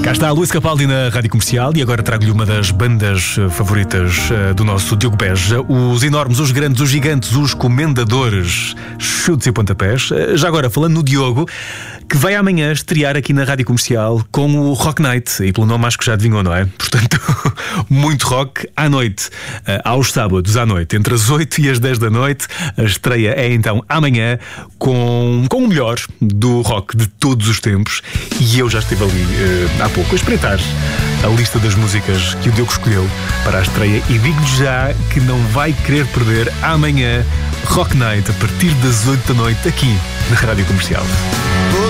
Cá está a Luís Capaldi na Rádio Comercial e agora trago-lhe uma das bandas favoritas do nosso Diogo Beja, os enormes, os grandes, os gigantes, os comendadores, chutes e pontapés. Já agora, falando no Diogo, que vai amanhã estrear aqui na Rádio Comercial com o Rock Night, e pelo nome acho que já adivinhou, não é? Portanto, muito rock à noite, aos sábados à noite, entre as 8 e as 10 da noite. A estreia é então amanhã com o melhor do rock de todos os tempos, e eu já estive ali há pouco a espreitar a lista das músicas que o Diogo escolheu para a estreia e digo-lhe já que não vai querer perder amanhã Rock Night a partir das 8 da noite aqui na Rádio Comercial.